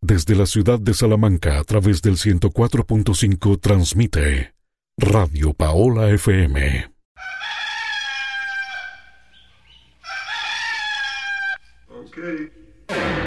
Desde la ciudad de Salamanca a través del 104.5 transmite Radio Paola FM. Okay.